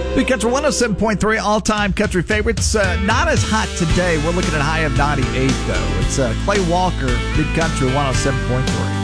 The Country 107.3 all-time country favorites. Not as hot today. We're looking at a high of 98, though. It's Clay Walker, Big Country 107.3.